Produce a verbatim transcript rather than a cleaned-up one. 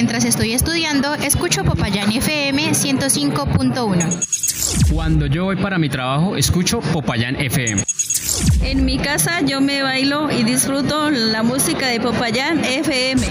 Mientras estoy estudiando, escucho Popayán F M ciento cinco punto uno. Cuando yo voy para mi trabajo, escucho Popayán F M. En mi casa yo me bailo y disfruto la música de Popayán F M.